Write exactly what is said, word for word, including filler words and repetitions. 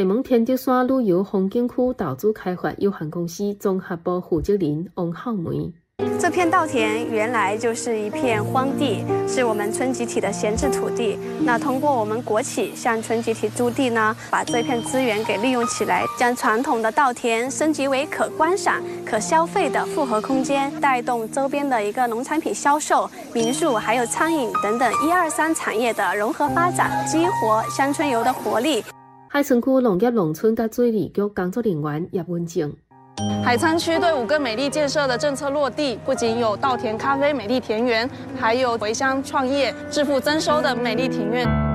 厦门天舟山旅游风景区投资开发有限公司综合部负责人王浩梅。 这片稻田原来就是一片荒地，是我们村集体的闲置土地。那通过我们国企向村集体租地呢，把这片资源给利用起来，将传统的稻田升级为可观赏、可消费的复合空间，带动周边的一个农产品销售、民宿还有餐饮等等一二三产业的融合发展，激活乡村游的活力。 海村区农业农村甲水利局工作人员叶文静。 海沧区对五个美丽建设的政策落地，不仅有稻田咖啡美丽田园，还有回乡创业、致富增收的美丽庭院。